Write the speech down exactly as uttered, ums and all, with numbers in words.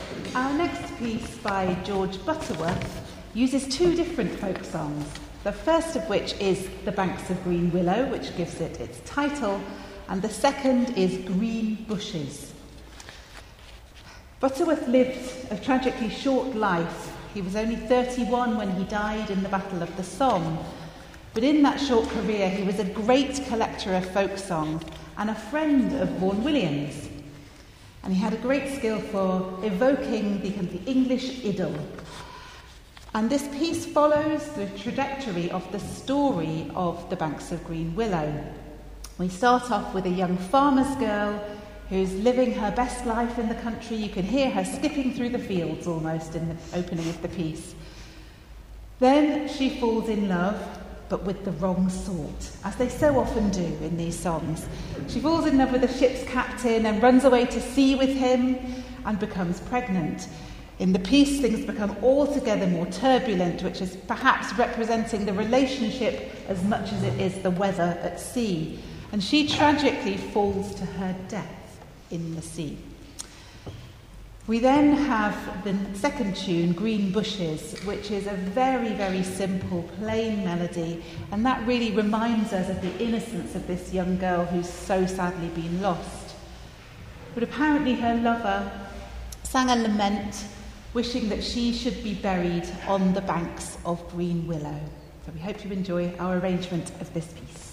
Our next piece by George Butterworth uses two different folk songs, the first of which is The Banks of Green Willow, which gives it its title, and the second is Green Bushes. Butterworth lived a tragically short life. He was only thirty-one when he died in the Battle of the Somme. But in that short career, he was a great collector of folk songs and a friend of Vaughan Williams. And he had a great skill for evoking the, the English idyll. And this piece follows the trajectory of the story of The Banks of Green Willow. We start off with a young farmer's girl who's living her best life in the country. You can hear her skipping through the fields almost in the opening of the piece. Then she falls in love, but with the wrong sort, as they so often do in these songs. She falls in love with the ship's captain and runs away to sea with him and becomes pregnant. In the piece, things become altogether more turbulent, which is perhaps representing the relationship as much as it is the weather at sea. And she tragically falls to her death in the sea. We then have the second tune, Green Bushes, which is a very, very simple, plain melody, and that really reminds us of the innocence of this young girl who's so sadly been lost. But apparently her lover sang a lament, wishing that she should be buried on the banks of Green Willow. So we hope you enjoy our arrangement of this piece.